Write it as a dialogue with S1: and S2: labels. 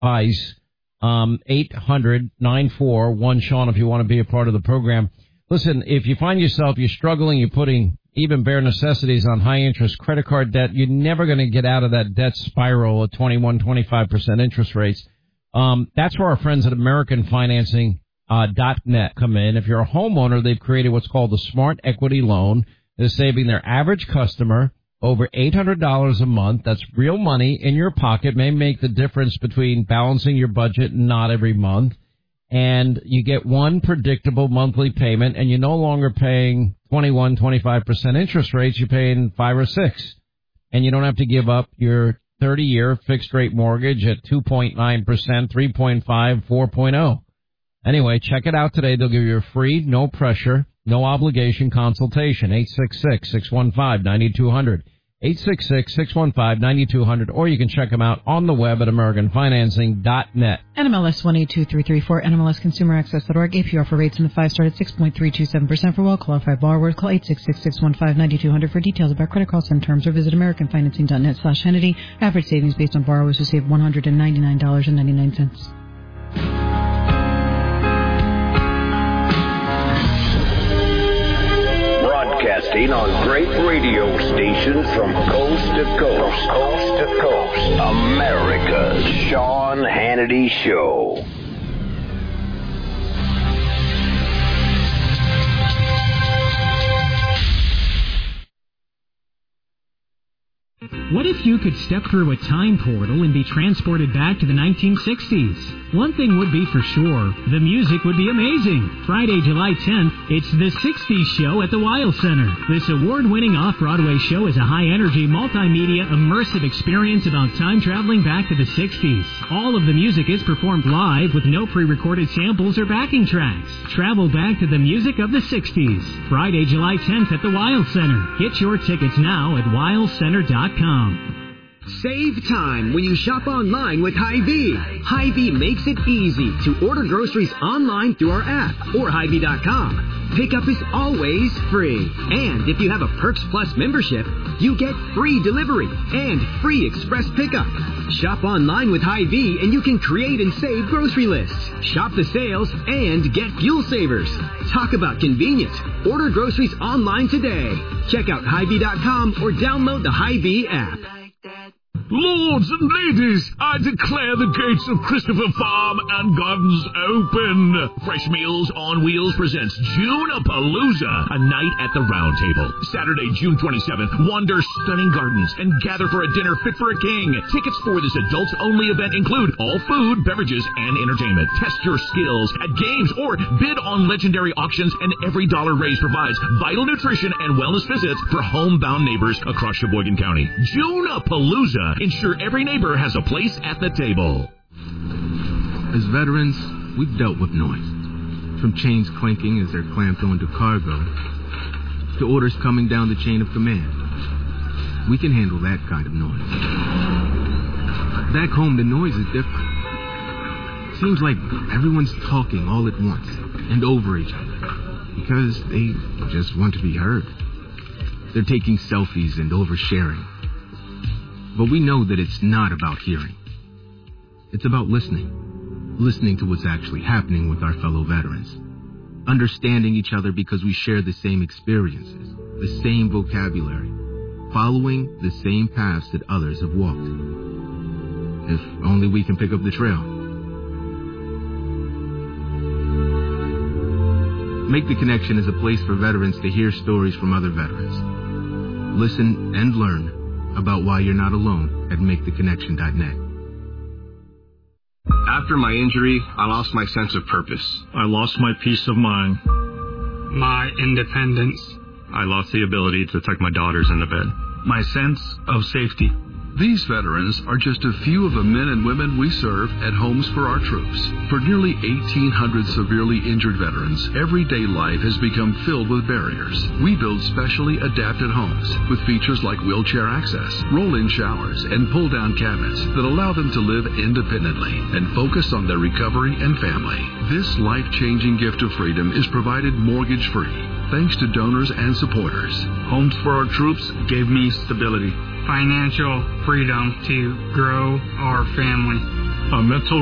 S1: Advice. 800-941-SEAN if you want to be a part of the program. Listen, if you find yourself, you're struggling, you're putting even bare necessities on high-interest credit card debt, you're never going to get out of that debt spiral at 21-25% interest rates. That's where our friends at AmericanFinancing.net come in. If you're a homeowner, they've created what's called the Smart Equity Loan. They're saving their average customer over $800 a month. That's real money in your pocket. May make the difference between balancing your budget and not every month. And you get one predictable monthly payment, and you're no longer paying 21-25% interest rates. You're paying 5 or 6. And you don't have to give up your 30-year fixed-rate mortgage at 2.9%, 3.5, 4.0. Anyway, check it out today. They'll give you a free, no pressure, no obligation consultation. 866-615-9200. 866-615-9200, or you can check them out on the web at AmericanFinancing.net.
S2: NMLS 182334, NMLSConsumerAccess.org. APR for rates in the 5-star at 6.327% for well-qualified borrowers. Call 866-615-9200 for details about credit costs and terms, or visit AmericanFinancing.net/Hannity. Average savings based on borrowers who save $199.99.
S3: Broadcasting on great radio stations from coast to coast. From coast to coast. America's Sean Hannity Show.
S4: What if you could step through a time portal and be transported back to the 1960s? One thing would be for sure, the music would be amazing. Friday, July 10th, it's the 60s show at the Weil Center. This award-winning off-Broadway show is a high-energy, multimedia, immersive experience about time traveling back to the 60s. All of the music is performed live with no pre-recorded samples or backing tracks. Travel back to the music of the 60s. Friday, July 10th at the Weil Center. Get your tickets now at weilcenter.com.
S5: Save time when you shop online with Hy-Vee. Hy-Vee makes it easy to order groceries online through our app or Hy-Vee.com. Pickup is always free. And if you have a Perks Plus membership, you get free delivery and free express pickup. Shop online with Hy-Vee and you can create and save grocery lists. Shop the sales and get fuel savers. Talk about convenience. Order groceries online today. Check out Hy-Vee.com or download the Hy-Vee app.
S6: Lords and ladies, I declare the gates of Christopher Farm and Gardens open. Fresh Meals on Wheels presents June-a-Palooza, a night at the Round Table. Saturday, June 27th, wander stunning gardens and gather for a dinner fit for a king. Tickets for this adults-only event include all food, beverages, and entertainment. Test your skills at games or bid on legendary auctions, and every dollar raised provides vital nutrition and wellness visits for homebound neighbors across Sheboygan County. June-a-Palooza. Ensure every neighbor has a place at the table.
S7: As veterans, we've dealt with noise. From chains clanking as they're clamped onto cargo, to orders coming down the chain of command. We can handle that kind of noise. Back home, the noise is different. Seems like everyone's talking all at once and over each other because they just want to be heard. They're taking selfies and oversharing. But we know that it's not about hearing. It's about listening. Listening to what's actually happening with our fellow veterans. Understanding each other because we share the same experiences, the same vocabulary, following the same paths that others have walked. If only we can pick up the trail. Make the Connection is a place for veterans to hear stories from other veterans. Listen and learn about why you're not alone at MakeTheConnection.net.
S8: After my injury, I lost my sense of purpose.
S9: I lost my peace of mind.
S10: My independence.
S9: I lost the ability to tuck my daughters into bed.
S10: My sense of safety.
S11: These veterans are just a few of the men and women we serve at Homes for Our Troops. For nearly 1,800 severely injured veterans, everyday life has become filled with barriers. We build specially adapted homes with features like wheelchair access, roll-in showers, and pull-down cabinets that allow them to live independently and focus on their recovery and family. This life-changing gift of freedom is provided mortgage-free, thanks to donors and supporters.
S10: Homes for Our Troops gave me stability, financial freedom to grow our family. a mental